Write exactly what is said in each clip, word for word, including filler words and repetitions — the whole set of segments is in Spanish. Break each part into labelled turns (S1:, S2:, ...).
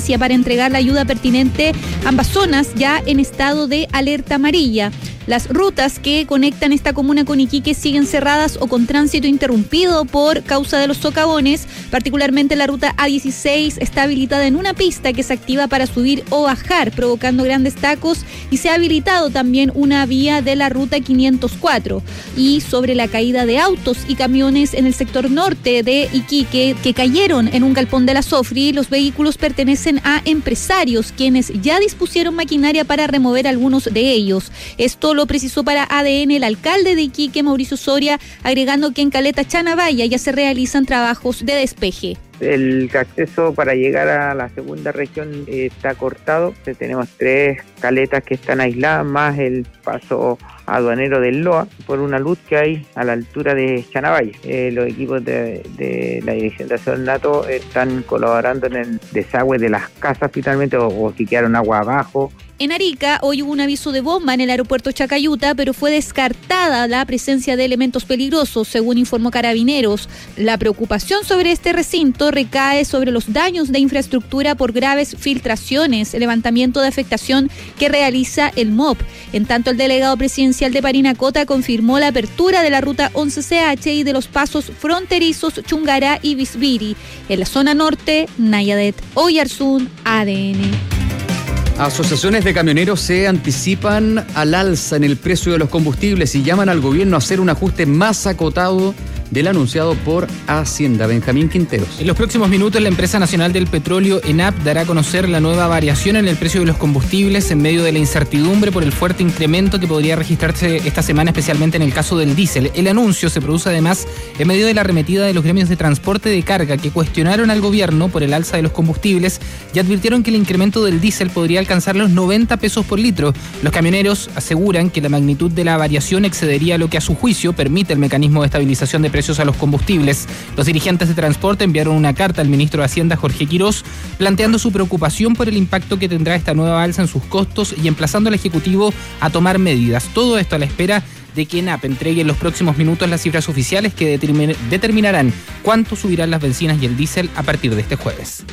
S1: emergencia para entregar la ayuda pertinente a ambas zonas ya en estado de alerta amarilla. Las rutas que conectan esta comuna con Iquique siguen cerradas o con tránsito interrumpido por causa de los socavones. Particularmente la ruta A dieciséis está habilitada en una pista que se activa para subir o bajar, provocando grandes tacos, y se ha habilitado también una vía de la ruta quinientos cuatro. Y sobre la caída de autos y camiones en el sector norte de Iquique que cayeron en un galpón de la Sofri, los vehículos pertenecen a empresarios quienes ya dispusieron maquinaria para remover algunos de ellos. Esto lo precisó para A D N el alcalde de Iquique, Mauricio Soria, agregando que en Caleta Chanabaya ya se realizan trabajos de despeje.
S2: El acceso para llegar a la segunda región está cortado. Tenemos tres caletas que están aisladas, más el paso aduanero del Loa, por una luz que hay a la altura de Chanabaya. Eh, los equipos de, de la Dirección de Aseo NATO están colaborando en el desagüe de las casas finalmente, o, o si quedaron agua abajo.
S1: En Arica, hoy hubo un aviso de bomba en el aeropuerto Chacayuta, pero fue descartada la presencia de elementos peligrosos, según informó Carabineros. La preocupación sobre este recinto recae sobre los daños de infraestructura por graves filtraciones, levantamiento de afectación que realiza el M O P. En tanto, el delegado presidencial de Parinacota confirmó la apertura de la ruta once C H y de los pasos fronterizos Chungará y Bisbiri. En la zona norte, Nayadet, Oyarzún, A D N.
S3: Asociaciones de camioneros se anticipan al alza en el precio de los combustibles y llaman al gobierno a hacer un ajuste más acotado del anunciado por Hacienda. Benjamín Quinteros.
S4: En los próximos minutos, la empresa nacional del petróleo, ENAP, dará a conocer la nueva variación en el precio de los combustibles en medio de la incertidumbre por el fuerte incremento que podría registrarse esta semana, especialmente en el caso del diésel. El anuncio se produce además en medio de la arremetida de los gremios de transporte de carga que cuestionaron al gobierno por el alza de los combustibles y advirtieron que el incremento del diésel podría alcanzar los noventa pesos por litro. Los camioneros aseguran que la magnitud de la variación excedería lo que a su juicio permite el mecanismo de estabilización de precios a los combustibles. Los dirigentes de transporte enviaron una carta al ministro de Hacienda, Jorge Quirós, planteando su preocupación por el impacto que tendrá esta nueva alza en sus costos y emplazando al Ejecutivo a tomar medidas. Todo esto a la espera de que ENAP entregue en los próximos minutos las cifras oficiales que determin- determinarán cuánto subirán las bencinas y el diésel a partir de este jueves.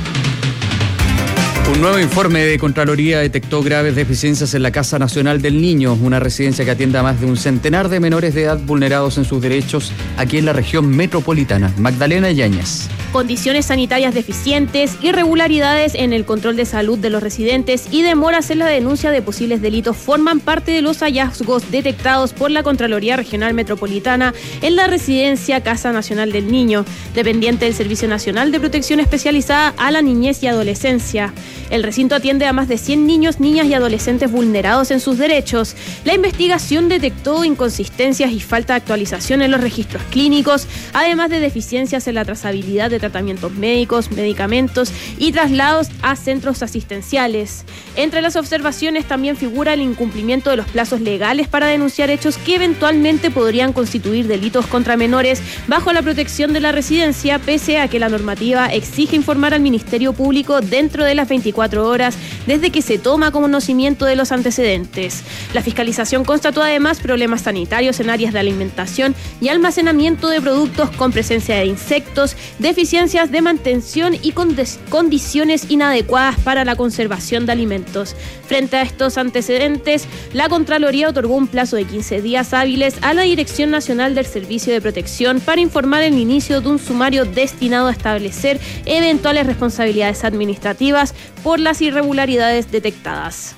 S3: Un nuevo informe de Contraloría detectó graves deficiencias en la Casa Nacional del Niño, una residencia que atiende a más de un centenar de menores de edad vulnerados en sus derechos aquí en la región metropolitana. Magdalena Yáñez.
S5: Condiciones sanitarias deficientes, irregularidades en el control de salud de los residentes y demoras en la denuncia de posibles delitos forman parte de los hallazgos detectados por la Contraloría Regional Metropolitana en la residencia Casa Nacional del Niño, dependiente del Servicio Nacional de Protección Especializada a la Niñez y Adolescencia. El recinto atiende a más de cien niños, niñas y adolescentes vulnerados en sus derechos. La investigación detectó inconsistencias y falta de actualización en los registros clínicos, además de deficiencias en la trazabilidad de tratamientos médicos, medicamentos y traslados a centros asistenciales. Entre las observaciones también figura el incumplimiento de los plazos legales para denunciar hechos que eventualmente podrían constituir delitos contra menores bajo la protección de la residencia, pese a que la normativa exige informar al Ministerio Público dentro de las veinticuatro horas desde que se toma conocimiento de los antecedentes. La fiscalización constató además problemas sanitarios en áreas de alimentación y almacenamiento de productos con presencia de insectos, deficiencias de mantención y condiciones inadecuadas para la conservación de alimentos. Frente a estos antecedentes, la Contraloría otorgó un plazo de quince días hábiles a la Dirección Nacional del Servicio de Protección para informar el inicio de un sumario destinado a establecer eventuales responsabilidades administrativas por las irregularidades detectadas.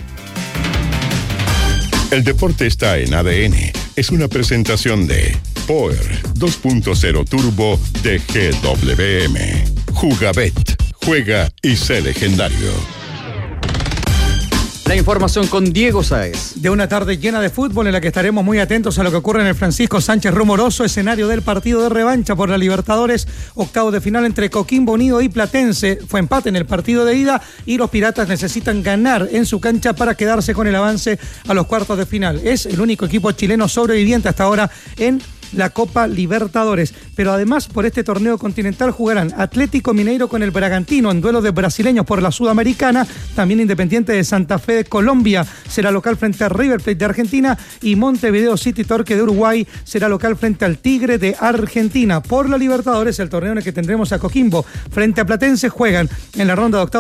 S6: El deporte está en A D N. Es una presentación de Power dos punto cero Turbo de G W M. Jugabet. Juega y sé legendario.
S3: La información con Diego Sáez.
S7: De una tarde llena de fútbol en la que estaremos muy atentos a lo que ocurre en el Francisco Sánchez Rumoroso, escenario del partido de revancha por la Libertadores, octavo de final entre Coquimbo Unido y Platense. Fue empate en el partido de ida y los Piratas necesitan ganar en su cancha para quedarse con el avance a los cuartos de final. Es el único equipo chileno sobreviviente hasta ahora en la Copa Libertadores. Pero además, por este torneo continental jugarán Atlético Mineiro con el Bragantino en duelo de brasileños por la Sudamericana. También Independiente de Santa Fe de Colombia será local frente a River Plate de Argentina, y Montevideo City Torque de Uruguay será local frente al Tigre de Argentina. Por la Libertadores, el torneo en el que tendremos a Coquimbo frente a Platense, juegan en la ronda de octavos